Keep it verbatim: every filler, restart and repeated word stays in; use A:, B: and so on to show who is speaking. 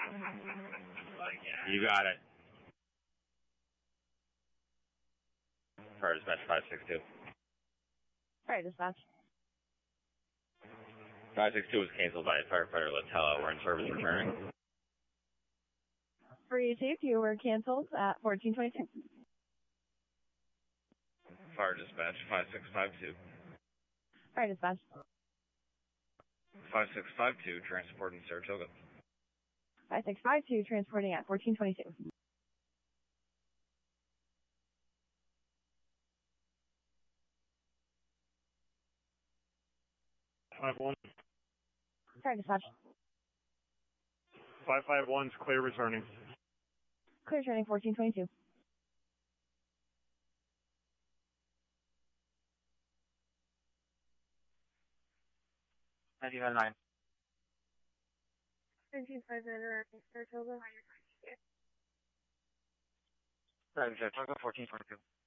A: You got it. Fire dispatch five six two.
B: Fire dispatch.
A: five six two was canceled by firefighter Latella. We're in service returning.
B: For you, you were canceled at fourteen twenty-two.
A: Fire dispatch five six five two.
B: Fire dispatch.
A: five six five two, transporting Saratoga.
B: five six five two, transporting at fourteen twenty-two.
C: five one.
B: Fire dispatch.
C: five five one's clear returning.
B: Clear returning fourteen twenty-two.
D: ninety-nine nine.
B: nineteen five nine, Saratoga.
D: Saratoga fourteen twenty-two.